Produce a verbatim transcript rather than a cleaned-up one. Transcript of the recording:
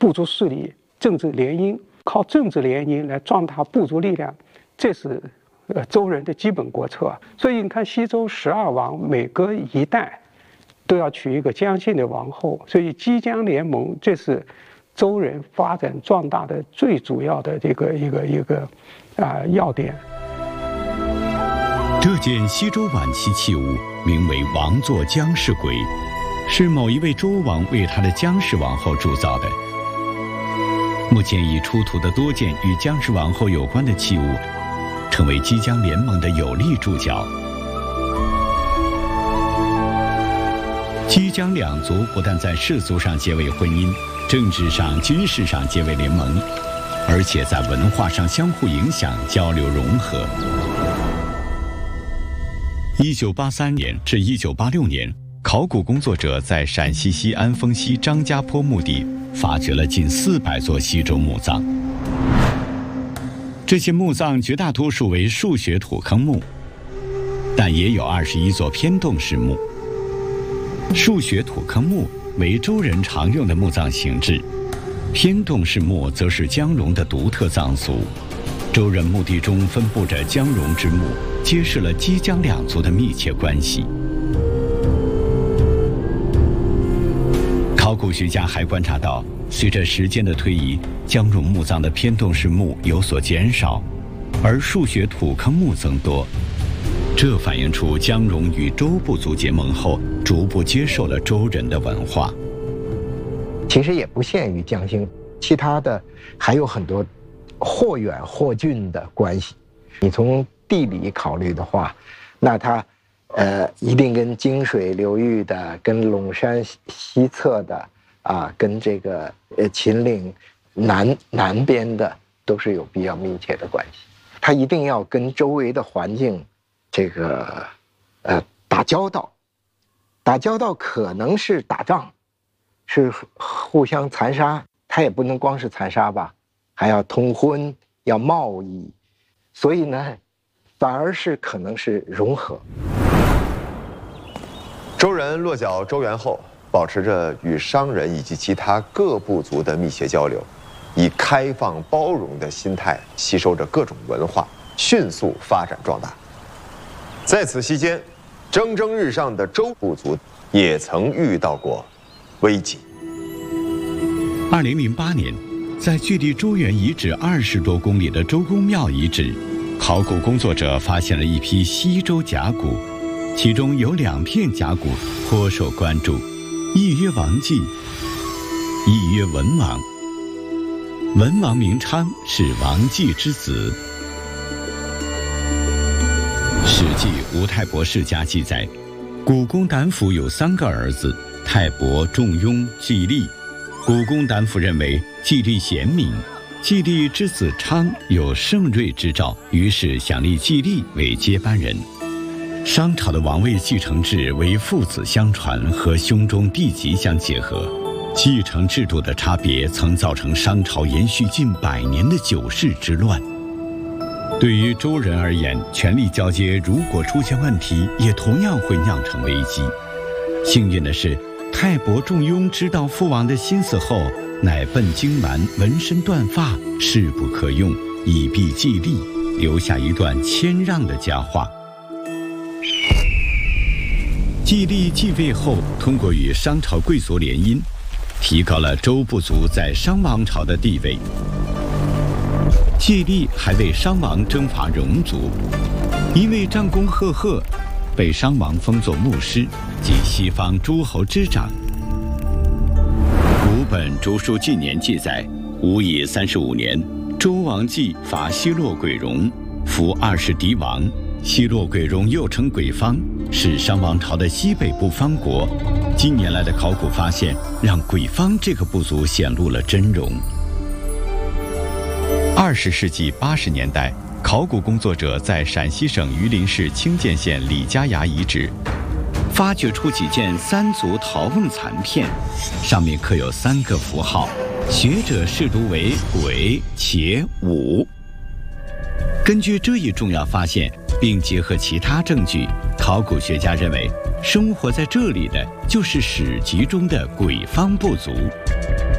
部族势力、政治联姻，靠政治联姻来壮大部族力量，这是呃周人的基本国策。所以你看，西周十二王每隔一代都要娶一个姜姓的王后，所以姬姜联盟这是周人发展壮大的最主要的这个一个一个啊、呃、要点。 这件西周晚期器物名为王座姜氏簋，是某一位周王为他的姜氏王后铸造的。目前已出土的多件与姜氏王后有关的器物，成为姬姜联盟的有力注脚。姬姜两族不但在氏族上结为婚姻，政治上、军事上结为联盟，而且在文化上相互影响、交流融合。一九八三年至一九八六年，考古工作者在陕西西安丰西张家坡墓地发掘了近四百座西周墓葬。这些墓葬绝大多数为数学土坑墓，但也有二十一座偏洞式墓。数学土坑墓为周人常用的墓葬形制，偏洞式墓则是姜戎的独特葬俗。周人墓地中分布着姜戎之墓，揭示了姬姜两族的密切关系。考古学家还观察到，随着时间的推移，姜戎墓葬的偏洞式墓有所减少，而数学土坑墓增多。这反映出姜戎与周部族结盟后，逐步接受了周人的文化。 其实也不限于姜姓，其他的还有很多或远或近的关系。你从地理考虑的话，那它呃一定跟泾水流域的、跟陇山西侧的啊，跟这个呃秦岭南南边的都是有比较密切的关系。它一定要跟周围的环境这个呃打交道，打交道可能是打仗，是互相残杀，它也不能光是残杀吧，还要通婚，要贸易，所以呢，反而是可能是融合。 周人落脚周原后，保持着与商人以及其他各部族的密切交流，以开放包容的心态吸收着各种文化，迅速发展壮大。在此期间，蒸蒸日上的周部族也曾遇到过危机。 二零零八年，在距离周原遗址二十多公里的周公庙遗址，考古工作者发现了一批西周甲骨，其中有两片甲骨颇受关注，一曰王季，一曰文王。文王名昌是王季之子。《史记·吴太伯世家》记载，古公胆府有三个儿子，太伯、仲雍、季历。古公胆府认为季历贤明，季历之子昌有圣瑞之兆，于是想立季历为接班人。商朝的王位继承制为父子相传和兄终弟及相结合，继承制度的差别曾造成商朝延续近百年的九世之乱。对于周人而言，权力交接如果出现问题，也同样会酿成危机。幸运的是，太伯、仲雍知道父王的心思后，乃奔荆蛮，纹身断发，势不可用，以避季历，留下一段谦让的佳话。季历继位后，通过与商朝贵族联姻，提高了周部族在商王朝的地位。季历还为商王征伐戎族，因为战功赫赫，被商王封作牧师，即西方诸侯之长。古本《竹书纪年》记载，武乙三十五年，周王季伐西洛鬼戎，俘二十敌王。西洛鬼戎又称鬼方，是商王朝的西北部方国。近年来的考古发现，让鬼方这个部族显露了真容。二十世纪八十年代，考古工作者在陕西省榆林市清涧县李家崖遗址，发掘出几件三足陶瓮残片，上面刻有三个符号，学者视读为鬼、且、武。根据这一重要发现，并结合其他证据，考古学家认为，生活在这里的就是史籍中的鬼方部族。